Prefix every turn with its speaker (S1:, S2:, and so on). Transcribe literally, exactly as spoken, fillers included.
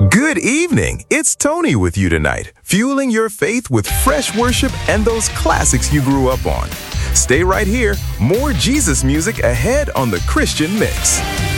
S1: Good evening. It's Tony with you tonight, fueling your faith with fresh worship and those classics you grew up on. Stay right here. More Jesus music ahead on the Christian Mix.